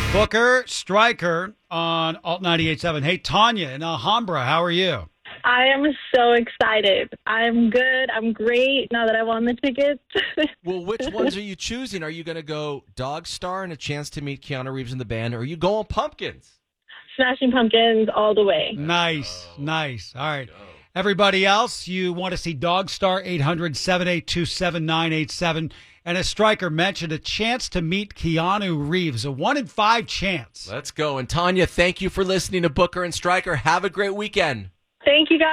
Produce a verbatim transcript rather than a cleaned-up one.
Booker, Stryker on Alt ninety-eight point seven. Hey, Tanya in Alhambra, how are you? I am so excited. I'm good. I'm great now that I won the tickets. Well, which ones are you choosing? Are you going to go Dog Star and a chance to meet Keanu Reeves in the band, or are you going Pumpkins? Smashing Pumpkins all the way. Nice, nice. All right. Everybody else, you want to see Dog Star, eight hundred, seven eight two, seven nine eight seven. And as Stryker mentioned, a chance to meet Keanu Reeves, a one in five chance. Let's go. And Tanya, thank you for listening to Booker and Stryker. Have a great weekend. Thank you, guys.